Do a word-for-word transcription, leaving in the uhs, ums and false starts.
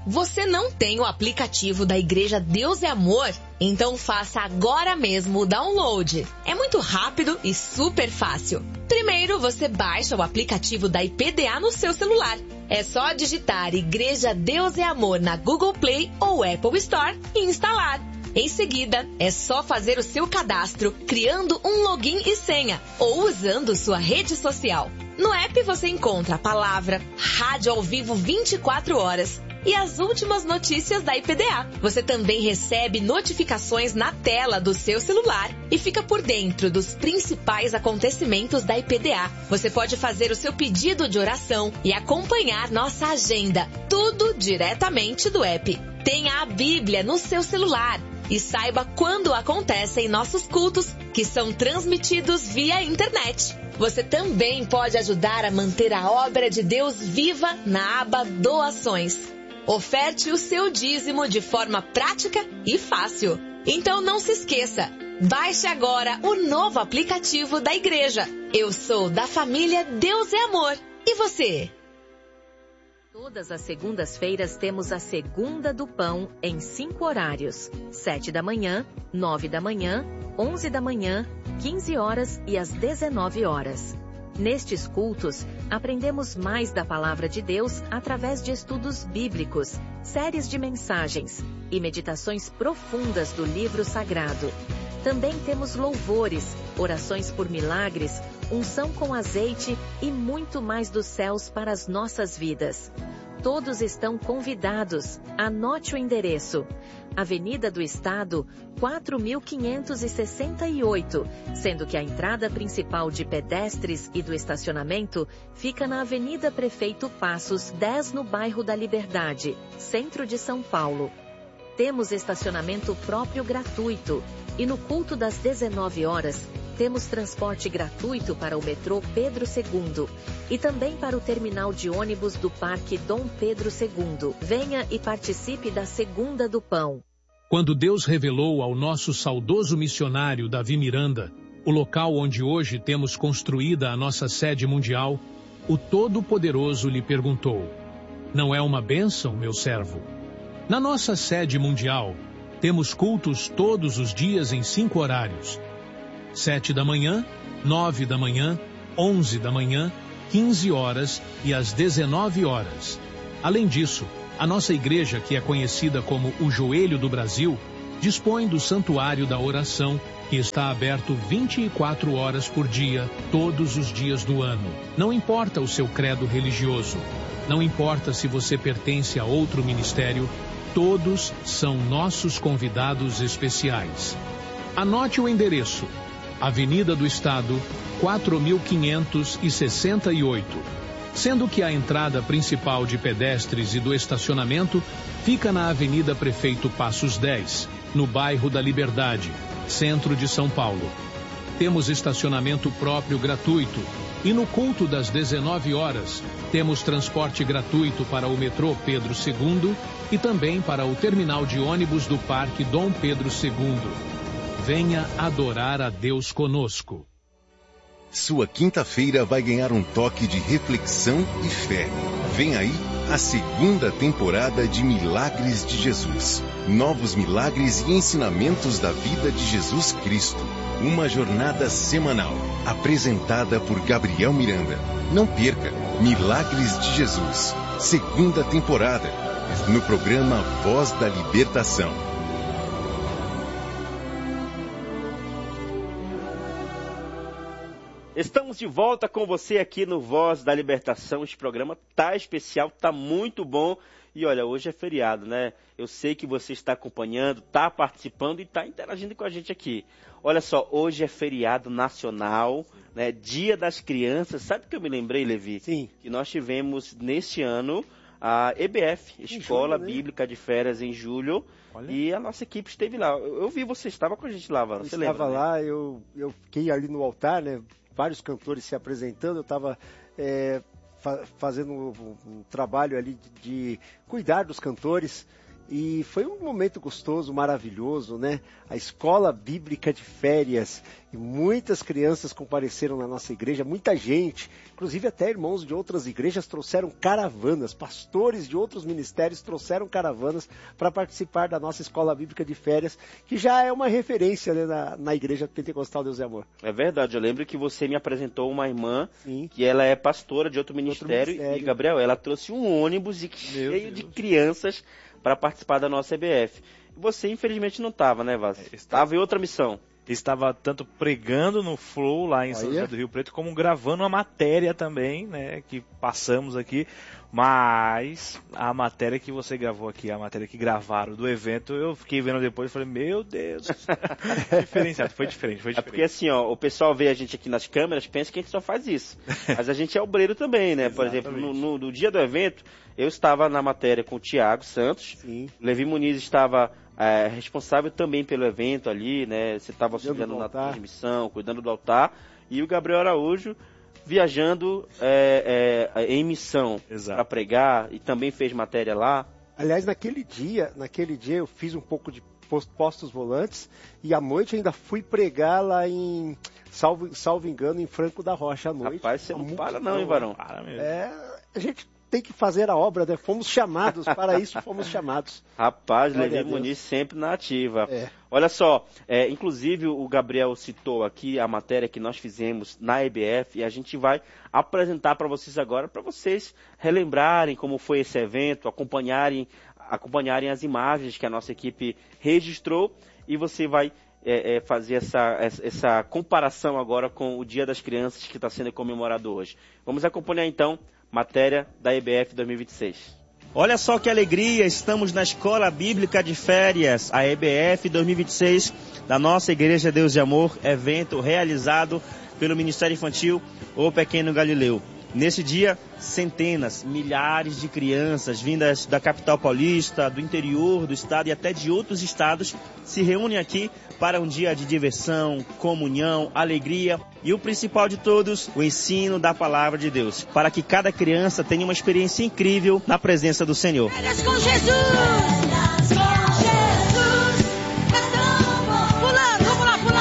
Você não tem o aplicativo da Igreja Deus é Amor? Então faça agora mesmo o download. É muito rápido e super fácil. Primeiro, você baixa o aplicativo da I P D A no seu celular. É só digitar Igreja Deus é Amor na Google Play ou Apple Store e instalar. Em seguida, é só fazer o seu cadastro, criando um login e senha, ou usando sua rede social. No app você encontra a palavra Rádio ao Vivo vinte e quatro horas e as últimas notícias da I P D A. Você também recebe notificações na tela do seu celular e fica por dentro dos principais acontecimentos da I P D A. Você pode fazer o seu pedido de oração e acompanhar nossa agenda, tudo diretamente do app. Tenha a Bíblia no seu celular e saiba quando acontecem nossos cultos, que são transmitidos via internet. Você também pode ajudar a manter a obra de Deus viva na aba Doações. Oferte o seu dízimo de forma prática e fácil. Então não se esqueça, baixe agora o novo aplicativo da igreja. Eu sou da família Deus é Amor. E você? Todas as segundas-feiras temos a Segunda do Pão em cinco horários. sete da manhã, nove da manhã, onze da manhã, quinze horas e às dezenove horas. Nestes cultos, aprendemos mais da Palavra de Deus através de estudos bíblicos, séries de mensagens e meditações profundas do livro sagrado. Também temos louvores, orações por milagres, unção com azeite e muito mais dos céus para as nossas vidas. Todos estão convidados. Anote o endereço. Avenida do Estado, quatro mil quinhentos e sessenta e oito, sendo que a entrada principal de pedestres e do estacionamento fica na Avenida Prefeito Passos, dez, no bairro da Liberdade, centro de São Paulo. Temos estacionamento próprio gratuito e no culto das dezenove horas, temos transporte gratuito para o metrô Pedro segundo e também para o terminal de ônibus do Parque Dom Pedro segundo. Venha e participe da Segunda do Pão. Quando Deus revelou ao nosso saudoso missionário Davi Miranda o local onde hoje temos construída a nossa sede mundial, o Todo-Poderoso lhe perguntou: "Não é uma bênção, meu servo?" Na nossa sede mundial, temos cultos todos os dias em cinco horários. Sete da manhã, nove da manhã, onze da manhã, quinze horas e às dezenove horas. Além disso, a nossa igreja, que é conhecida como o Joelho do Brasil, dispõe do Santuário da Oração, que está aberto vinte e quatro horas por dia, todos os dias do ano. Não importa o seu credo religioso, não importa se você pertence a outro ministério, todos são nossos convidados especiais. Anote o endereço: Avenida do Estado, quatro mil quinhentos e sessenta e oito, sendo que a entrada principal de pedestres e do estacionamento fica na Avenida Prefeito Passos dez, no bairro da Liberdade, centro de São Paulo. Temos estacionamento próprio gratuito e no culto das dezenove horas temos transporte gratuito para o metrô Pedro segundo e também para o terminal de ônibus do Parque Dom Pedro segundo. Venha adorar a Deus conosco. Sua quinta-feira vai ganhar um toque de reflexão e fé. Vem aí a segunda temporada de Milagres de Jesus. Novos milagres e ensinamentos da vida de Jesus Cristo. Uma jornada semanal, apresentada por Gabriel Miranda. Não perca Milagres de Jesus, segunda temporada, no programa Voz da Libertação. Estamos de volta com você aqui no Voz da Libertação. Este programa tá especial, tá muito bom. E olha, hoje é feriado, né? Eu sei que você está acompanhando, está participando e está interagindo com a gente aqui. Olha só, hoje é feriado nacional, né? Dia das Crianças. Sabe o que eu me lembrei, Levi? Sim. Que nós tivemos neste ano a E B F, Escola julho, né? Bíblica de Férias, em julho. Olha. E a nossa equipe esteve lá. Eu, eu vi você estava com a gente lá, Vana. Você lembra? Estava lá, né? eu, eu fiquei ali no altar, né? Vários cantores se apresentando, eu estava é, fa- fazendo um, um trabalho ali de, de cuidar dos cantores E foi um momento gostoso, maravilhoso, né? A escola bíblica de férias, e muitas crianças compareceram na nossa igreja, muita gente, inclusive até irmãos de outras igrejas trouxeram caravanas, pastores de outros ministérios trouxeram caravanas para participar da nossa escola bíblica de férias, que já é uma referência, né, na, na igreja Pentecostal Deus e Amor. É verdade, eu lembro que você me apresentou uma irmã, Sim. que ela é pastora de outro ministério, outro ministério. E Gabriel, ela trouxe um ônibus de, cheio de crianças para participar da nossa E B F. Você, infelizmente, não estava, né, Vaz? Estava em outra missão. Estava tanto pregando no Flow, lá em São José do Rio Preto, como gravando uma matéria também, né, que passamos aqui. Mas a matéria que você gravou aqui, a matéria que gravaram do evento, eu fiquei vendo depois e falei, meu Deus, diferenciado, foi diferente, foi diferente. É porque assim, ó, o pessoal vê a gente aqui nas câmeras, pensa que a gente só faz isso. Mas a gente é obreiro também, né? Por exemplo, no, no, no dia do evento, eu estava na matéria com o Tiago Santos, Sim. Levi Muniz estava é, responsável também pelo evento ali, né? Você estava auxiliando na transmissão, cuidando do altar, e o Gabriel Araújo viajando é, é, em missão para pregar, e também fez matéria lá. Aliás, naquele dia, naquele dia eu fiz um pouco de postos volantes e à noite ainda fui pregar lá em, salvo, salvo engano, em Franco da Rocha à noite. Rapaz, você não para não, hein, Varão? Para mesmo. É, a gente tem que fazer a obra, né? Fomos chamados, para isso fomos chamados. Rapaz, Levi Muniz sempre na ativa. É. Olha só, é, inclusive o Gabriel citou aqui a matéria que nós fizemos na E B F e a gente vai apresentar para vocês agora, para vocês relembrarem como foi esse evento, acompanharem, acompanharem as imagens que a nossa equipe registrou, e você vai é, é, fazer essa, essa comparação agora com o Dia das Crianças que está sendo comemorado hoje. Vamos acompanhar então matéria da E B F dois mil e vinte e seis. Olha só que alegria, estamos na Escola Bíblica de Férias, a E B F dois mil e vinte e seis, da nossa Igreja Deus e Amor, evento realizado pelo Ministério Infantil O Pequeno Galileu. Nesse dia, centenas, milhares de crianças vindas da capital paulista, do interior do estado e até de outros estados se reúnem aqui para um dia de diversão, comunhão, alegria e o principal de todos, o ensino da palavra de Deus, para que cada criança tenha uma experiência incrível na presença do Senhor. Férias com Jesus!